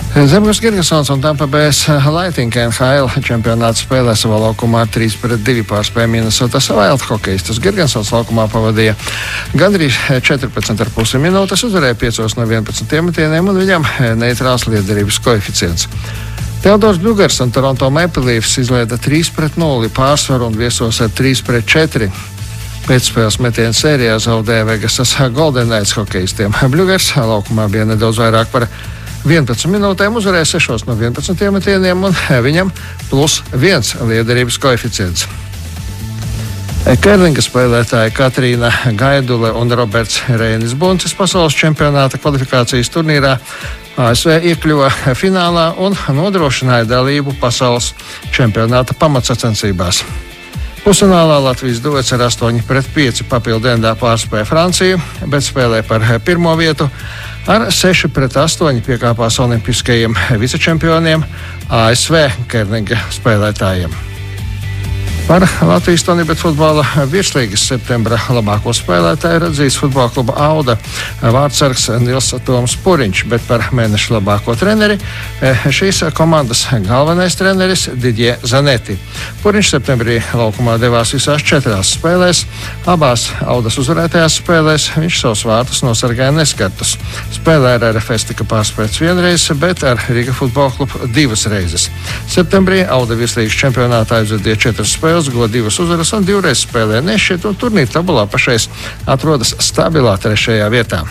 Zemgals Girgasons un Tampa Bay Lightning NHL čempionāta spēlē savā laukumā 3-2 pārspēja Minnesotas Wild hokejistus. Girgasons laukumā pavadīja gandrīz 14,5 minūtes, uzvarēja 5 no 11 iemetieniem un viņam neitrāls liederības koeficients. Teodors Bļugers un Toronto Maple Leafs izlaida 3-0 pārsvaru un viesos ar 3-4. Pēcspēles metienu sērijā zaudēja Vegasas Golden Knights hokejistiem. Bļugers laukumā bija nedaudz vairāk par 11 minūtēm, uzvarēja 6 no 11 iemetieniem un viņam +1 liederības koeficients. Kerlinga spēlētāji Katrīna Gaidule un Roberts Reinis Buncis pasaules čempionāta kvalifikācijas turnīrā ASV iekļuva finālā un nodrošināja dalību pasaules čempionāta pamatsacensībās. Pusfinālā Latvijas duets ar 8-5 papildu endā pārspēja Franciju, bet spēlē par pirmo vietu. Ar 6-8 piekāpās olimpiskajiem vicečempioniem ASV Kerlinga spēlētājiem. Par Latvijas Tonibet futbola virslīgas septembra labāko spēlētāju redzīs futbola kluba Auda vārdsargs Nils Toms Puriņš, bet par mēneša labāko treneri šīs komandas galvenais treneris Didier Zanetti. Puriņš septembrī laukumā devās visās 4 spēlēs. Abās Audas uzvarētajās spēlēs viņš savus vārtus nosargāja neskartus. Spēlē ar RFS tika pārspēts vienreiz, bet ar Riga futbola klubu 2 reizes. Septembrī Auda virslīgas čempionātā aizvadīja 4 spēles, guva 2 uzvaras un 2 reizes spēlēja nešķiet, un turnīra tabulā pašais atrodas stabilā 3. vietā.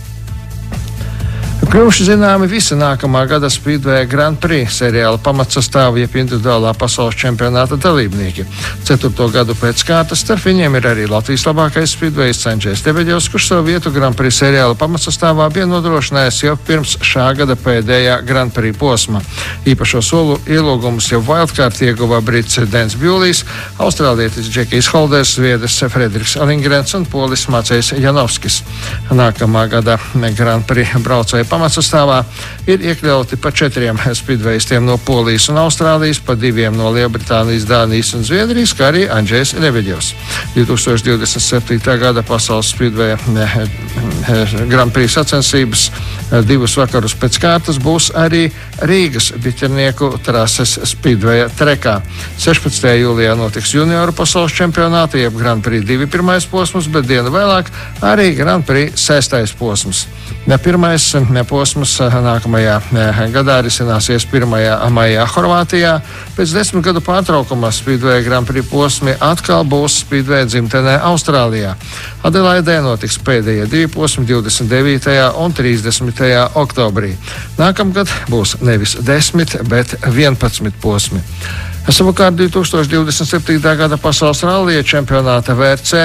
Kļuvuši zināmi visi nākamā gada Speedway Grand Prix seriāla pamatsastāvu jeb individuālā pasaules čempionāta dalībnieki. 4. gadu pēc kārtas starp viņiem ir arī Latvijas labākais Speedwayis Andžejs Lebeģevs, kurš savu vietu Grand Prix seriāla pamatsastāvā bija nodrošinājis jau pirms šā gada pēdējā Grand Prix posma. Īpašo solu ielūgumus jau wildcard ieguva brits Dens Bjulijs, austrālietis Džekijs Holders, zviedrs Frederiks Alingrens un polis Macejs Janovskis. Nākamā gada Grand Prix braucēja pamatsastāvā ir iekļauti pa 4 speedwayistiem no Polijas un Austrālijas, pa 2 no Lielbritānijas, Dānijas un Zviedrijas, kā arī Andžejs Lebeģevs. 2027. gada pasaules speedway Grand Prix sacensības 2 vakarus pēc kārtas būs arī Rīgas biķernieku trases speedway trekā. 16. jūlijā notiks junioru pasaules čempionāta, jeb Grand Prix 2 pirmais posms, bet dienu vēlāk arī Grand Prix 6. posms. Pirmais posms nākamajā gadā risināsies 1. maijā Horvātijā. Pēc 10 gadu pārtraukuma Speedway Grand Prix posmi atkal būs Speedway dzimtenē Austrālijā. Adelaidē notiks pēdējie 2 posmi 29. un 30. oktobrī. Nākamgad būs nevis 10, bet 11 posmi. Savukārt 2027. gada pasaules rallija čempionāta VRC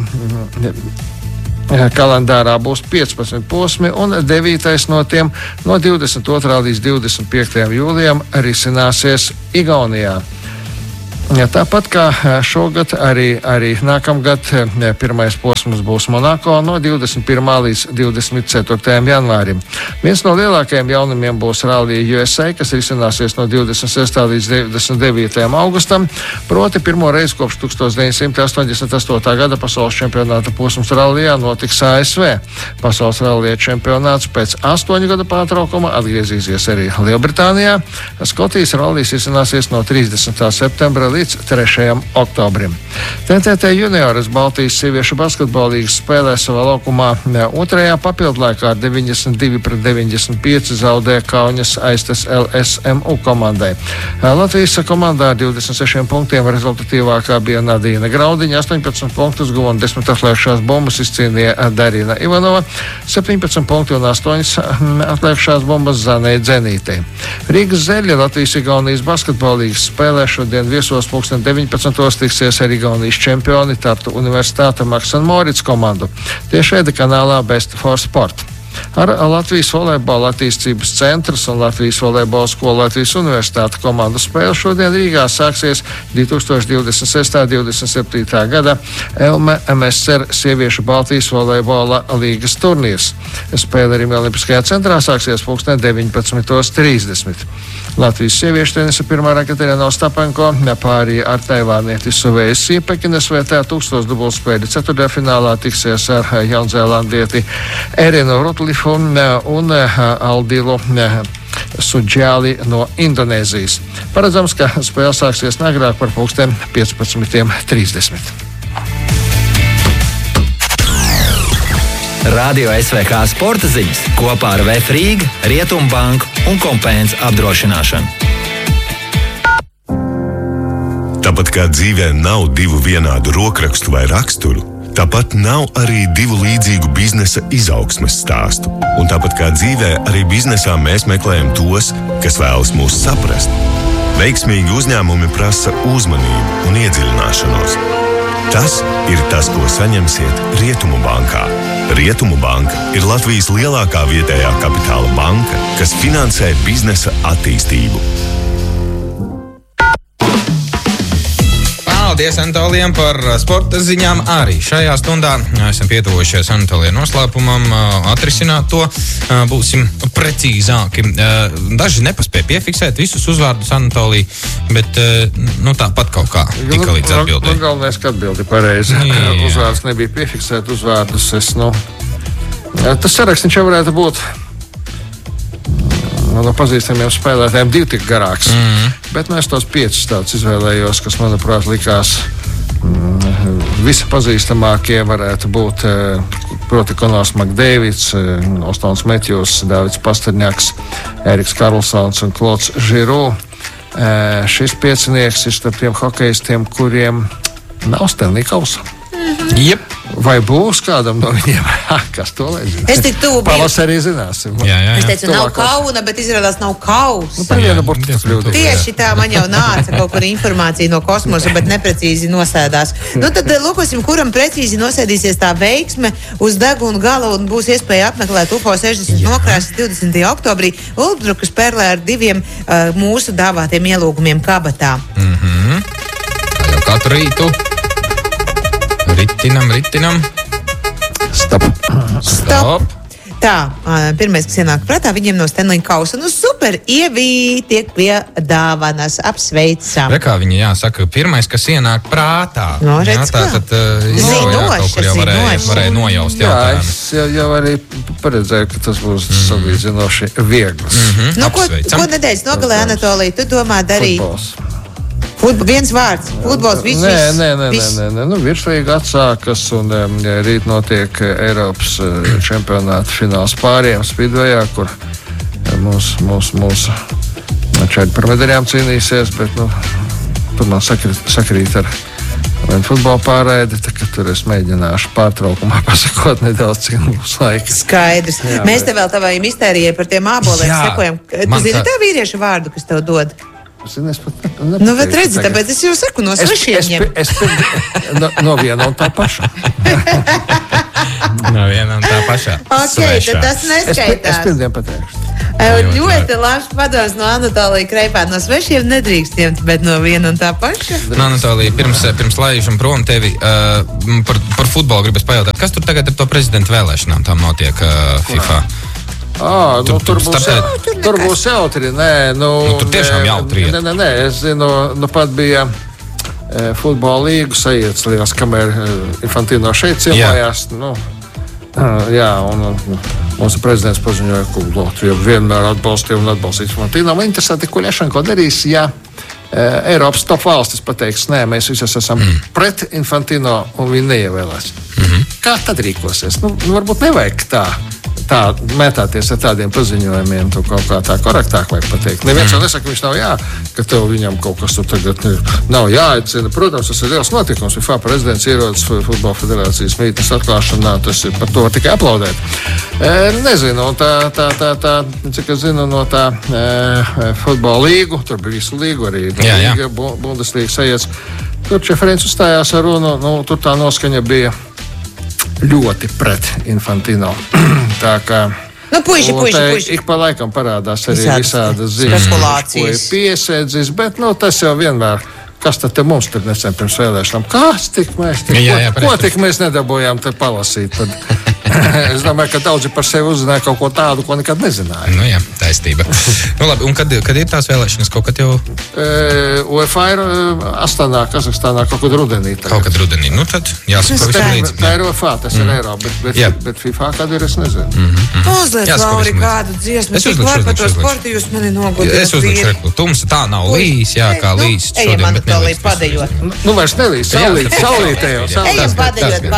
kalendārā būs 15 posmi, un 9. no tiem no 22. līdz 25. jūlijam risināsies Igaunijā. Tāpat kā šogad, arī nākamgad pirmais posms būs Monako no 21. līdz 24. janvārim. Viens no lielākajiem jaunumiem būs Rally USA, kas risināsies no 26. līdz 29. augustam, proti pirmo reizi kopš 1988. gada pasaules čempionāta posms rallijā notiks ASV. Pasaules rallija čempionāts pēc 8 gadu pārtraukuma atgriezīsies arī Lielbritānijā. Skotijas rallijs risināsies no 30. septembra līdz 3. oktobrim. TTT junioras Baltijas sieviešu basketbolīgas spēlē savā laukumā 2. papildlaikā ar 92-95 zaudēja Kaunas Aistas LSMU komandai. Latvijas komandā ar 26 punktiem rezultatīvākā bija Nadīna Graudiņa, 18 punktus guva un 10 atliekšās bumbas izcīnīja Darina Ivanova, 17 punkti un 8 atliekšās bumbas Zanei Dzenītei. Rīgas Zeļa Latvijas-Igaunijas basketbolīgas spēlē šodien viesos 19. tiksies ar Igaunijas čempioni Tartu Universitāte Maksan Morits komandu tiešraidi kanālā Best for Sport. Ar Latvijas volejbola attīstības centrs un Latvijas volejbola skola Latvijas Universitāte komandu spēle šodien Rīgā sāksies 2026.–2027. gada Elme MSR sieviešu Baltijas volejbola līgas turnīrs. Spēle Rīgā Olimpiskajā centrā sāksies 19:30. Latvijas sieviešu tenisa pirmā Katerina Ostapenko pārīja ar taivānieti Suveisi Pekinas vietā 1000 dubultspēļu ceturtdaļfinālā tiksies ar jaunzēlandieti Erinu Rutlifu un Aldilu Sudžāli no Indonēzijas. Paredzams, ka spēle sāksies neagrāk par 15:30. Radio SVK sporta ziņas kopā ar VF Rīga, Rietumbanku un Kompēns apdrošināšanu. Tāpat kā dzīvē nav divu vienādu rokrakstu vai raksturu, tāpat nav arī divu līdzīgu biznesa izaugsmes stāstu. Un tāpat kā dzīvē, arī biznesā mēs meklējam tos, kas vēlas mūs saprast. Veiksmīgi uzņēmumi prasa uzmanību un iedziļināšanos. Tas ir tas, ko saņemsiet Rietumu bankā. Rietumu banka ir Latvijas lielākā vietējā kapitāla banka, kas finansē biznesa attīstību. Paldies Anatolijam par sporta ziņām. Arī šajā stundā esam pietuvojušies Anatolija noslēpumam, atrisināt to. Būsim precīzāki. Daži nepaspēja piefiksēt visus uzvārdus Anatolija, bet tāpat kaut kā tika līdz atbildēji. Galvenais, ka atbildi pareizi. Uzvārdus nebija piefiksēt, uzvārdus tas saraksts jau varētu būt no pazīstamiem spēlētājiem 2 tik garāks. Bet es tos 5 tādus izvēlējos, kas, manuprāt, likās visi pazīstamākie varētu būt proti Konors Makdēvids, Ostons Metjūs, Dāvids Pasterņaks, Eriks Karlsons un Klods Žirū. Šis piecinieks ir starp tiem hokejistiem, kuriem nav Stanley Kausa. Jep. Vai būs kādam no viņiem? Kas to lai zina? Es tik tuvu biju. Pavasarī zināsim. Jā. Es teicu, nav kauna, bet izrādās nav kausa. Par vienu burtu kļūdu. Tieši tā man jau nāca kaut kur informācija no kosmosa, bet neprecīzi nosēdās. Tad lūkosim, kuram precīzi nosēdīsies tā veiksme uz deguna gala un būs iespēja apmeklēt UFO 60 nokrāsas 20. oktobrī Uldrukas perlē ar 2 mūsu dāvātiem ielūgumiem kabatā. Tā jau katru rītu. Ritinam. Stop. Tā, pirmais, kas ienāk prātā, viņiem no Stanley Kausa. Super, Ievī tiek pie dāvanas. Apsveicam. Kā viņi jāsaka, pirmais, kas ienāk prātā. Redz, tā tad kaut kur jau varēja nojaust jautājumu. Es jau arī paredzēju, ka tas būs salīdzinoši viegls. Ko nedēļas nogalē, Anatolija, tu domā darīt? Viens vārds, futbols, viss. Nē. Virslīga atsākas un rīt notiek Eiropas čempionāta fināls pāriem Speedwayā, kur mūsu čaļi par medaļām cīnīsies, bet tur man sakrīt ar futbola pārēdi, tā ka tur es mēģināšu pārtraukumā pasakot nedaudz, cik būs laika. Skaidrs. Jā, mēs te vēl tavai mistērijai par tiem āboliem sekojam. Tu zini tā vīriešu vārdu, kas tev dod? Es pat nepateiktu. Bet redzi, tāpēc es jau saku no svešiem ņem. No viena un tā paša. No viena un tā paša. Tad tas neskaitās. Es pirmdien pateikšu. Ļoti labs padoms no Anatolija Kreipā. No svešiem nedrīkst ņemt, bet no viena un tā paša. Anatolija, pirms laižam prom tevi par futbolu gribas pajautāt. Kas tur tagad ar to prezidentu vēlēšanām tam notiek FIFA? Tur būs jautri. Tur tiešām jautri. Nē, es zinu, pat bija futbola līgu sajietas liels, kamēr Infantino šeit ciemojās. Un mūsu prezidents paziņoja, ka Latvija vienmēr atbalstīja un atbalstīs Infantino. Man interesanti, ko Ļašanko darīs, ja Eiropas top valstis pateiks, nē, mēs visi esam pret Infantino un viņi neievēlēs. Kā tad rīkosies? Varbūt nevajag tā mētāties ar tādiem paziņojumiem, tu kaut kā tā korektāk vajag pateikt. Neviens jau nesaka, viņš nav ka tev viņam kaut kas tur tagad nav jāicina. Protams, tas ir liels notikums. FIFA prezidents ierodas futbola federācijas mītnes atklāšanā, tas ir par to tikai aplaudēt. Nezinu, un tā, cik es zinu, no tā futbola līgu, tur bija visu līgu arī, Līga, Bundeslīga sajietas. Tur Čeferins uzstājās ar runu, tur tā noskaņa bija ļoti pret Infantino. Tā kā puiši. Ik pa laikam parādās arī visādas ziņas, ko ir piesēdzis, bet tas jau vienmēr, kas tad te mums tur nesen pirms vēlēšanām, ko tik mēs nedabūjām te palasīt, tad Es domāju, ka daudzi par sevi uzzināja kaut ko tādu, ko nekad nezināja. Nu jā, taisnība. Nu labi, un kad ir tās vēlēšanas? Kaut kad jau? UEFA ir Astanā, Kazahstānā, kaut kad rudenī. Kaut kad rudenī. Nu tad jāsako visam līdzi. Tā ir UEFA, tas ir Eiropa, bet FIFA kad ir, es nezinu. Uzliec, Lauri, kādu dziesmu. Es uzlikšu. Par to sportu jūs mani nogodījāt. Es uzlikšu. Tumsa tā nav līs, jā, kā līs. Ejam, Anatolī, padejot. Nu vairs nelīs, saulītē jau. Ejam padejot.